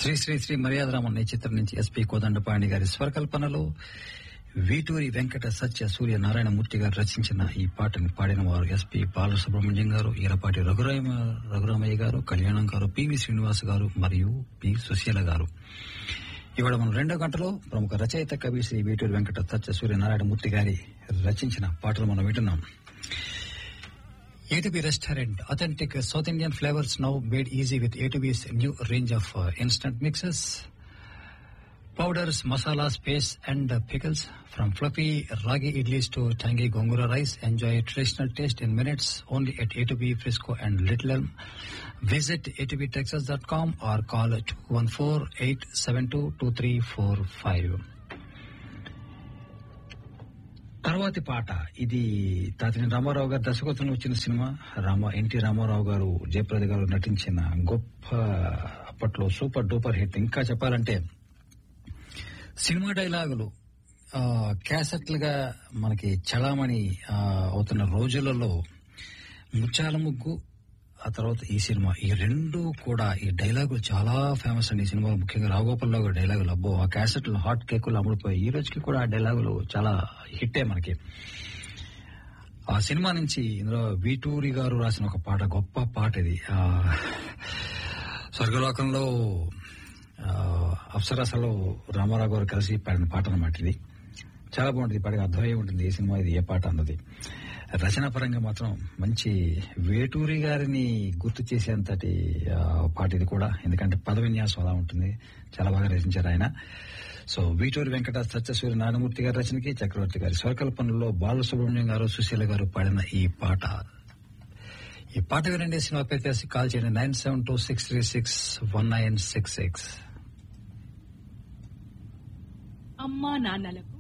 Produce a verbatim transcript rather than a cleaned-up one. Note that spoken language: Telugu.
శ్రీ శ్రీ శ్రీ మర్యాదరామన్ ఈ చిత్రం నుంచి ఎస్పి కోదండపాణి గారి స్వరకల్పనలో వీటూరి వెంకట సత్య సూర్య నారాయణమూర్తి గారు రచించిన ఈ పాటను పాడిన వారు ఎస్పి బాలసుబ్రహ్మణ్యం గారు, ఈరపాటి రఘురామ రఘురామయ్య గారు, కళ్యాణం గారు, పివి శ్రీనివాస్ గారు మరియు పి సుశీల గారు. ఇవాళ మనం రెండో గంటలో ప్రముఖ రచయిత కవి శ్రీ వీటూరి వెంకట సత్య సూర్య నారాయణమూర్తి గారి రచించిన పాటలు మనం వింటున్నాం. A to B Restaurant, authentic South Indian flavors now made easy with A to B's new range of uh, instant mixes, powders, masalas, pastes and uh, pickles. From fluffy ragi idlis to tangy gongura rice, enjoy traditional taste in minutes only at A to B Frisco and Little Elm. Visit a to b texas dot com or call two one four, eight seven two, two three four five. తర్వాతి పాట ఇది తాతిని రామారావు గారు దర్శకత్వంలో వచ్చిన సినిమా. రామ ఎన్టీ రామారావు గారు, జయప్రద గారు నటించిన గొప్ప అప్పట్లో సూపర్ డూపర్ హిట్. ఇంకా చెప్పాలంటే సినిమా డైలాగులు క్యాసెట్లుగా మనకి చలామణి అవుతున్న రోజులలో ముత్యాల ముగ్గు, ఆ తర్వాత ఈ సినిమా, ఈ రెండు కూడా ఈ డైలాగులు చాలా ఫేమస్ అండి ఈ సినిమాలో. ముఖ్యంగా రావుగోపాలరావు గారి డైలాగులు అబ్బో ఆ క్యాసెట్లు హాట్ కేకులు అమ్ముడిపోయి ఈ రోజుకి కూడా ఆ డైలాగులు చాలా హిట్టే మనకి. ఆ సినిమా నుంచి ఇందులో వీటూరి గారు రాసిన ఒక పాట, గొప్ప పాట ఇది. స్వర్గలోకంలో అప్సరసలో రామారావు గారు కలిసి పాడిన పాట అన్నమాట ఇది. చాలా బాగుంటుంది, పాటకి అర్థమయ్యే ఉంటుంది ఏ సినిమా ఇది, ఏ పాట అన్నది. రచనా పరంగా మాత్రం మంచి వేటూరి గారిని గుర్తు చేసేంతటి పాట ఇది కూడా, ఎందుకంటే పద విన్యాసం అలా ఉంటుంది, చాలా బాగా రచించారు ఆయన. సో వీటూరి వెంకట సత్యసూర్య నారాయణమూర్తి గారి రచనకి చక్రవర్తి గారి స్వరకల్పనలో బాలసుబ్రహ్మణ్యం గారు, సుశీల గారు పాడిన ఈ పాట. ఈ పాట వినండి. సినిమా పేరు తెలిసి కాల్ చేయండి nine seven two six three six one nine six six. అమ్మా నాన్నలకు